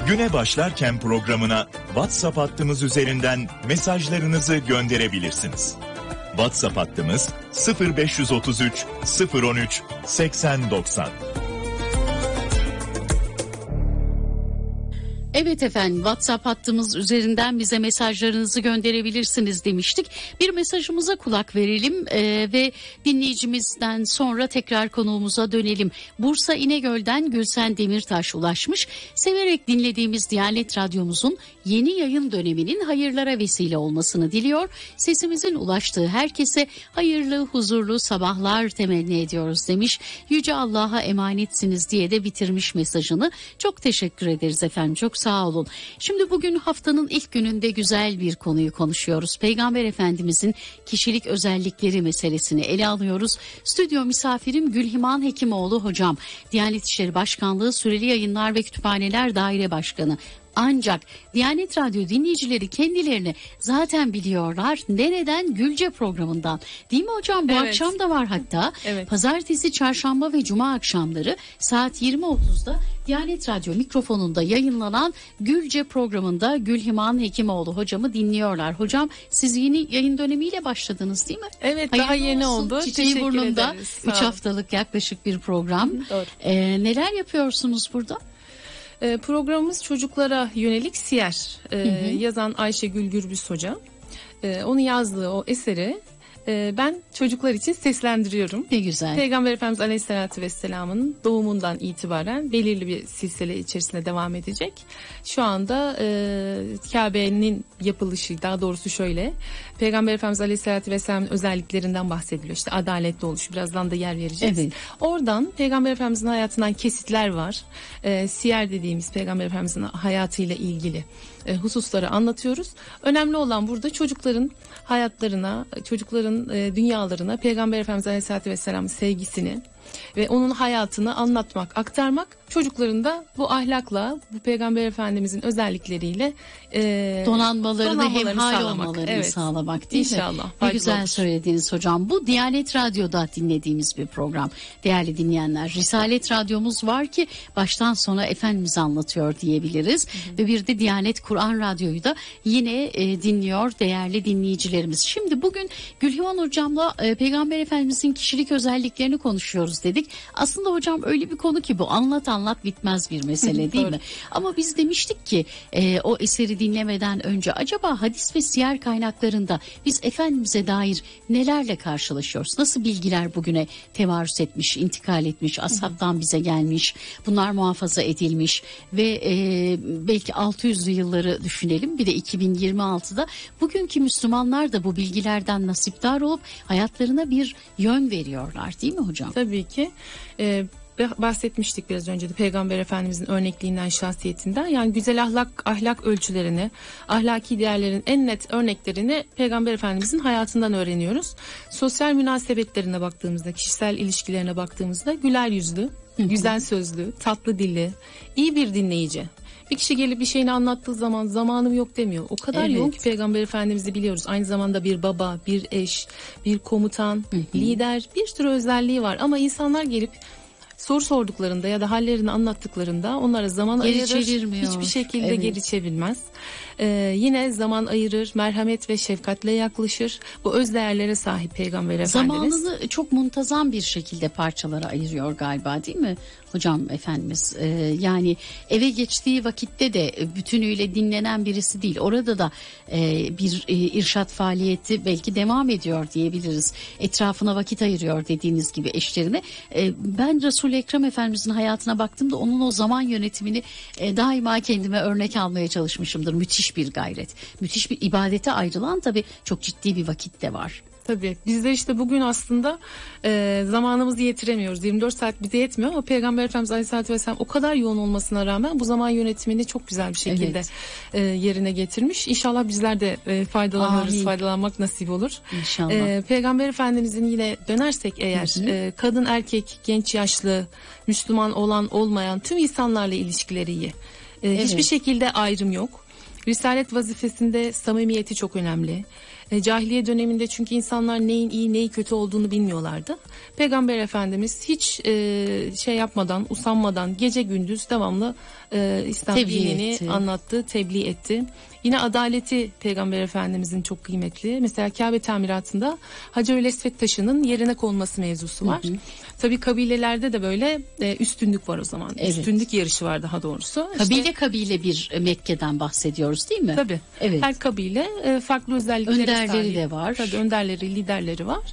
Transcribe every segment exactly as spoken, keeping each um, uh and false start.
Güne başlarken programına WhatsApp hattımız üzerinden mesajlarınızı gönderebilirsiniz. WhatsApp hattımız sıfır beş otuz üç sıfır on üç seksen doksan. Evet efendim, WhatsApp hattımız üzerinden bize mesajlarınızı gönderebilirsiniz demiştik. Bir mesajımıza kulak verelim ee, ve dinleyicimizden sonra tekrar konuğumuza dönelim. Bursa İnegöl'den Gülsen Demirtaş ulaşmış. Severek dinlediğimiz Diyanet Radyomuzun yeni yayın döneminin hayırlara vesile olmasını diliyor. Sesimizin ulaştığı herkese hayırlı, huzurlu sabahlar temenni ediyoruz demiş. Yüce Allah'a emanetsiniz diye de bitirmiş mesajını. Çok teşekkür ederiz efendim. Çok sağ olun. Şimdi bugün haftanın ilk gününde güzel bir konuyu konuşuyoruz. Peygamber Efendimizin kişilik özellikleri meselesini ele alıyoruz. Stüdyo misafirim Gülhiman Hekimoğlu hocam. Diyanet İşleri Başkanlığı Süreli Yayınlar ve Kütüphaneler Daire Başkanı. Ancak Diyanet Radyo dinleyicileri kendilerini zaten biliyorlar. Nereden? Gülce programından. Değil mi hocam? Bu evet. akşam da var hatta. Evet. Pazartesi, çarşamba ve cuma akşamları saat yirmi otuzda Diyanet Radyo mikrofonunda yayınlanan Gülce programında Gülhiman Hekimoğlu hocamı dinliyorlar. Hocam siz yeni yayın dönemiyle başladınız değil mi? Evet, hayırlı daha yeni olsun. oldu. Çiçeği Teşekkür burnunda ederiz. üç haftalık yaklaşık bir program. Doğru. Ee, neler yapıyorsunuz burada? E, programımız çocuklara yönelik Siyer. E, hı hı. Yazan Ayşegül Gürbüz Hoca. E, onun yazdığı o eseri e, ben çocuklar için seslendiriyorum. Ne güzel. Peygamber Efendimiz Aleyhisselatü Vesselam'ın doğumundan itibaren belirli bir silsile içerisinde devam edecek. Şu anda e, Kabe'nin yapılışı, daha doğrusu şöyle. Peygamber Efendimiz Aleyhisselatü Vesselam'ın özelliklerinden bahsediliyor. İşte adaletli oluşu, birazdan da yer vereceğiz. Evet. Oradan Peygamber Efendimiz'in hayatından kesitler var. E, siyer dediğimiz Peygamber Efendimiz'in hayatıyla ilgili e, hususları anlatıyoruz. Önemli olan burada çocukların hayatlarına, çocukların e, dünyalarına Peygamber Efendimiz Aleyhisselatü Vesselam'ın sevgisini ve onun hayatını anlatmak, aktarmak, çocukların da bu ahlakla, bu Peygamber Efendimizin özellikleriyle e, donanmalarını, donanmalarını hemhal sağlamak. olmalarını Evet. sağlamak değil İnşallah. mi? Ne güzel olur. Söylediniz hocam. Bu Diyanet Radyo'da dinlediğimiz bir program. Değerli dinleyenler, Risalet Radyomuz var ki baştan sona Efendimiz anlatıyor diyebiliriz. Hı hı. Ve bir de Diyanet Kur'an Radyo'yu da yine e, dinliyor değerli dinleyicilerimiz. Şimdi bugün Gülhiman hocamla e, Peygamber Efendimizin kişilik özelliklerini konuşuyoruz dedik. Aslında hocam öyle bir konu ki bu, anlat anlat bitmez bir mesele değil mi? Ama biz demiştik ki e, o eseri dinlemeden önce acaba hadis ve siyer kaynaklarında biz Efendimiz'e dair nelerle karşılaşıyoruz? Nasıl bilgiler bugüne tevarüs etmiş, intikal etmiş, ashabtan bize gelmiş, bunlar muhafaza edilmiş ve e, belki altı yüzlü yılları düşünelim, bir de iki bin yirmi altıda bugünkü Müslümanlar da bu bilgilerden nasipdar olup hayatlarına bir yön veriyorlar değil mi hocam? Tabii ki. Ee, bahsetmiştik biraz önce de Peygamber Efendimizin örnekliğinden, şahsiyetinden. Yani güzel ahlak ahlak ölçülerini, ahlaki değerlerin en net örneklerini Peygamber Efendimizin hayatından öğreniyoruz. Sosyal münasebetlerine baktığımızda, kişisel ilişkilerine baktığımızda güler yüzlü, güzel sözlü, tatlı dilli, iyi bir dinleyici. Bir kişi gelip bir şeyini anlattığı zaman zamanım yok demiyor. O kadar evet. yoğun ki Peygamber Efendimiz'i biliyoruz. Aynı zamanda bir baba, bir eş, bir komutan, hı hı. lider, bir sürü özelliği var. Ama insanlar gelip soru sorduklarında ya da hallerini anlattıklarında onlara zaman geri ayırır. Çevirmiyor. Hiçbir şekilde evet. geri çevirmez. Ee, yine zaman ayırır, merhamet ve şefkatle yaklaşır. Bu öz değerlere sahip Peygamber Efendimiz. Zamanını çok muntazam bir şekilde parçalara ayırıyor galiba değil mi hocam Efendimiz? Ee, yani eve geçtiği vakitte de bütünüyle dinlenen birisi değil. Orada da e, bir e, irşat faaliyeti belki devam ediyor diyebiliriz. Etrafına vakit ayırıyor dediğiniz gibi eşlerine. E, ben Resul-i Ekrem Efendimizin hayatına baktığımda onun o zaman yönetimini e, daima kendime örnek almaya çalışmışımdır. Müthiş bir gayret. Müthiş bir ibadete ayrılan tabii çok ciddi bir vakit de var. Tabii biz de işte bugün aslında e, zamanımızı yetiremiyoruz. yirmi dört saat bize yetmiyor ama Peygamber Efendimiz Aleyhisselatü Vesselam o kadar yoğun olmasına rağmen bu zaman yönetimini çok güzel bir şekilde evet. e, yerine getirmiş. İnşallah bizler de e, faydalanırız, Amin. Faydalanmak nasip olur. İnşallah. E, Peygamber Efendimizin yine dönersek eğer e, kadın, erkek, genç, yaşlı, Müslüman olan, olmayan tüm insanlarla ilişkileri iyi. E, evet. Hiçbir şekilde ayrım yok. Risalet vazifesinde samimiyeti çok önemli. E, cahiliye döneminde çünkü insanlar neyin iyi neyi kötü olduğunu bilmiyorlardı. Peygamber Efendimiz hiç e, şey yapmadan, usanmadan gece gündüz devamlı e, İslam Tebliğ dinini etti. anlattı, tebliğ etti. Yine adaleti Peygamber Efendimizin çok kıymetli. Mesela Kabe tamiratında Hacer-ül Esved taşının yerine konması mevzusu var. Hı hı. Tabii kabilelerde de böyle e, üstünlük var o zaman. Evet. Üstünlük yarışı var daha doğrusu. Kabile işte, kabile bir Mekke'den bahsediyoruz değil mi? Tabii. Evet. Her kabile e, farklı özelliklere önderleri sahip. de var. Tabii önderleri, liderleri var.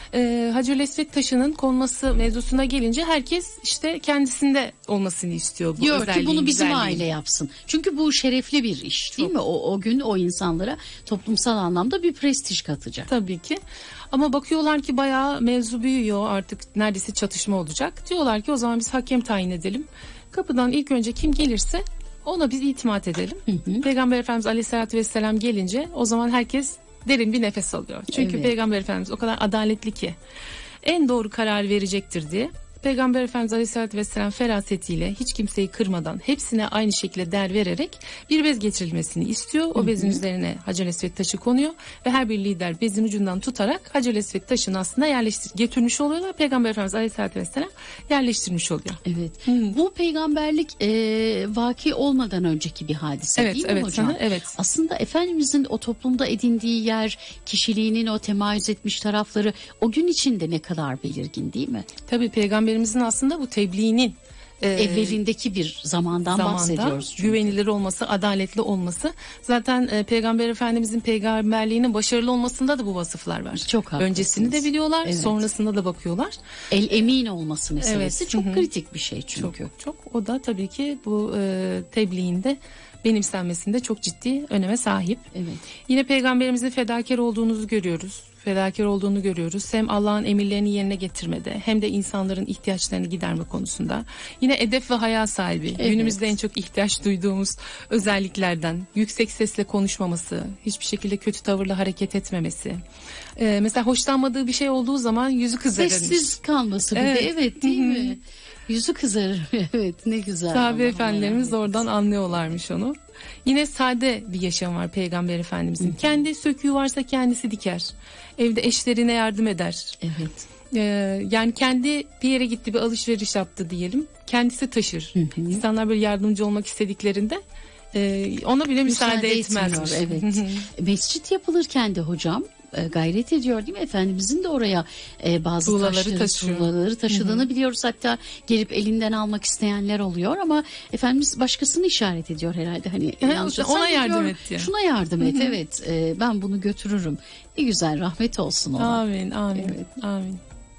E, Hacer-ül Esved taşının konması mevzusuna gelince herkes işte kendisinde olmasını istiyor bu diyor özelliğin. Diyor ki bunu bizim güzelliği. aile yapsın. Çünkü bu şerefli bir iş değil Çok. mi? O, o gün o insanlara toplumsal anlamda bir prestij katacak. Tabii ki. Ama bakıyorlar ki bayağı mevzu büyüyor, artık neredeyse çatışma olacak. Diyorlar ki o zaman biz hakem tayin edelim. Kapıdan ilk önce kim gelirse ona biz itimat edelim. Hı hı. Peygamber Efendimiz Aleyhisselatü Vesselam gelince o zaman herkes derin bir nefes alıyor. Çünkü evet. Peygamber Efendimiz o kadar adaletli ki en doğru karar verecektir diye. Peygamber Efendimiz Aleyhisselatü Vesselam ferasetiyle hiç kimseyi kırmadan hepsine aynı şekilde değer vererek bir bez getirilmesini istiyor. O bezin hı hı. üzerine Hacer-ül Esved taşı konuyor ve her bir lider bezin ucundan tutarak Hacer-ül Esved taşını aslında yerleştir, getirmiş oluyorlar. Peygamber Efendimiz Aleyhisselatü Vesselam yerleştirmiş oluyor. Evet. Hı. Bu peygamberlik e, vaki olmadan önceki bir hadise evet, değil mi evet, hocam? Sana, evet. Aslında Efendimizin o toplumda edindiği yer, kişiliğinin o temayüz etmiş tarafları o gün içinde ne kadar belirgin değil mi? Tabii Peygamber Peygamberimizin aslında bu tebliğinin e, evvelindeki bir zamandan zamanda bahsediyoruz. Çünkü. Güvenilir olması, adaletli olması. Zaten e, Peygamber Efendimizin peygamberliğinin başarılı olmasında da bu vasıflar var. Çok haklısınız. Öncesini de biliyorlar, evet. Sonrasında da bakıyorlar. El emin olması meselesi evet. çok Hı-hı. kritik bir şey çünkü. Çok, çok. O da tabii ki bu e, tebliğinde benimsenmesinde çok ciddi öneme sahip. Evet. Yine Peygamberimizin fedakar olduğunuzu görüyoruz. Fedakar olduğunu görüyoruz. Hem Allah'ın emirlerini yerine getirmede hem de insanların ihtiyaçlarını giderme konusunda. Yine edep ve haya sahibi. Evet. Günümüzde en çok ihtiyaç duyduğumuz özelliklerden. Yüksek sesle konuşmaması, hiçbir şekilde kötü tavırla hareket etmemesi. Ee, mesela hoşlanmadığı bir şey olduğu zaman yüzü kızarır. Sessiz kalması bir evet. de evet değil mi? Yüzü kızarır. Evet ne güzel. Sahabe efendilerimiz oradan anlıyorlarmış onu. Yine sade bir yaşam var Peygamber Efendimizin. Hı hı. Kendi söküğü varsa kendisi diker. Evde eşlerine yardım eder. Evet. Ee, yani kendi bir yere gitti, bir alışveriş yaptı diyelim. Kendisi taşır. Hı hı. İnsanlar böyle yardımcı olmak istediklerinde e, ona bile müsaade, müsaade etmezmiş. Evet. Mescit yapılırken de hocam gayret ediyor değil mi? Efendimizin de oraya e, bazı tuğlaları taşları, taşıyor. tuğlaları taşıdığını Hı-hı. biliyoruz. Hatta gelip elinden almak isteyenler oluyor ama Efendimiz başkasını işaret ediyor herhalde. Hani Hı-hı. yanlış ona yardım diyor, et diyor. Şuna yardım et. Hı-hı. Evet. E, ben bunu götürürüm. Ne güzel, rahmet olsun ona. Amin, amin. Evet. Amin.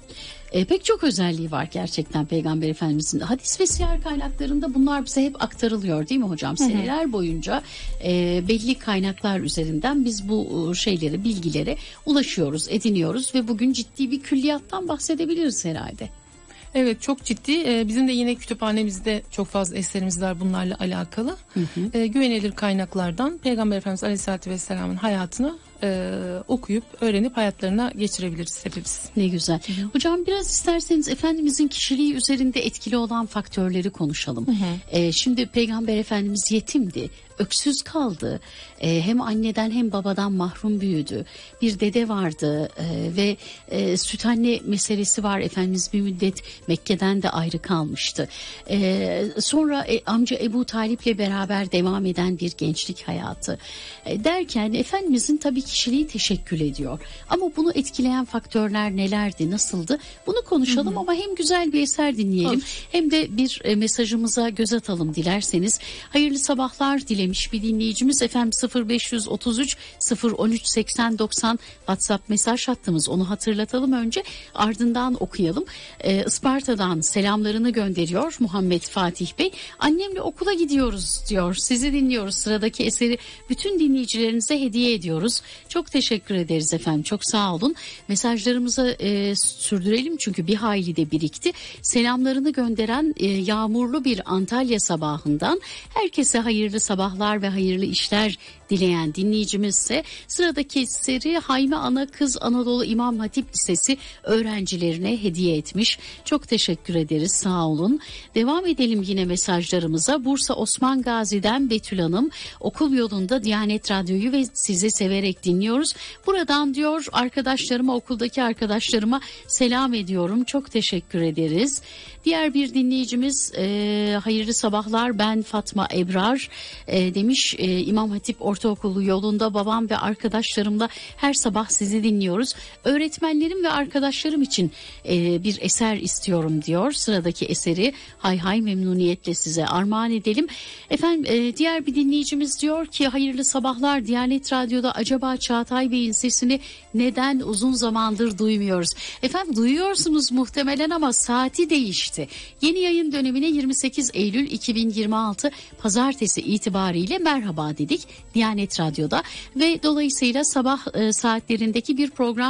E, pek çok özelliği var gerçekten Peygamber Efendimizin. Hadis ve siyer kaynaklarında bunlar bize hep aktarılıyor değil mi hocam? Seneler hı hı. boyunca e, belli kaynaklar üzerinden biz bu şeyleri, bilgilere ulaşıyoruz, ediniyoruz ve bugün ciddi bir külliyattan bahsedebiliriz herhalde. Evet çok ciddi. Ee, bizim de yine kütüphanemizde çok fazla eserimiz var bunlarla alakalı. Hı hı. Ee, güvenilir kaynaklardan Peygamber Efendimiz Aleyhisselatü Vesselam'ın hayatını e, okuyup öğrenip hayatlarına geçirebiliriz hepimiz. Ne güzel. Hı hı. Hocam biraz isterseniz Efendimizin kişiliği üzerinde etkili olan faktörleri konuşalım. Hı hı. Ee, şimdi Peygamber Efendimiz yetimdi. Öksüz kaldı. Ee, hem anneden hem babadan mahrum büyüdü. Bir dede vardı ee, ve e, süt anne meselesi var. Efendimiz bir müddet Mekke'den de ayrı kalmıştı. Ee, sonra e, amca Ebu Talip'le beraber devam eden bir gençlik hayatı. E, derken Efendimizin tabii kişiliği teşekkül ediyor. Ama bunu etkileyen faktörler nelerdi, nasıldı? Bunu konuşalım hı hı. ama hem güzel bir eser dinleyelim Olur. hem de bir e, mesajımıza göz atalım dilerseniz. Hayırlı sabahlar dilemiş bir dinleyicimiz efendim sıfır beş otuz üç sıfır on üç seksen doksan WhatsApp mesaj hattımız, onu hatırlatalım önce ardından okuyalım. Ee, Isparta'dan selamlarını gönderiyor Muhammed Fatih Bey. Annemle okula gidiyoruz diyor. Sizi dinliyoruz. Sıradaki eseri bütün dinleyicilerinize hediye ediyoruz. Çok teşekkür ederiz efendim. Çok sağ olun. Mesajlarımızı e, sürdürelim çünkü bir hayli de birikti. Selamlarını gönderen e, yağmurlu bir Antalya sabahından herkese hayırlı sabahlar ve hayırlı işler dileyen dinleyicimizse sıradaki eseri Hayme Ana Kız Anadolu İmam Hatip Lisesi öğrencilerine hediye etmiş. Çok teşekkür ederiz, sağ olun. Devam edelim yine mesajlarımıza. Bursa Osman Gazi'den Betül Hanım, okul yolunda Diyanet Radyo'yu ve sizi severek dinliyorum. dinliyoruz. Buradan diyor arkadaşlarıma, okuldaki arkadaşlarıma selam ediyorum. Çok teşekkür ederiz. Diğer bir dinleyicimiz e, hayırlı sabahlar, ben Fatma Ebrar e, demiş. E, İmam Hatip Ortaokulu yolunda babam ve arkadaşlarımla her sabah sizi dinliyoruz. Öğretmenlerim ve arkadaşlarım için e, bir eser istiyorum diyor. Sıradaki eseri hay hay memnuniyetle size armağan edelim. Efendim e, diğer bir dinleyicimiz diyor ki hayırlı sabahlar, Diyanet Radyo'da acaba Çağatay Bey'in sesini neden uzun zamandır duymuyoruz? Efendim duyuyorsunuz muhtemelen ama saati değişti. Yeni yayın dönemine yirmi sekiz Eylül iki bin yirmi altı Pazartesi itibariyle merhaba dedik Diyanet Radyo'da ve dolayısıyla sabah e, saatlerindeki bir program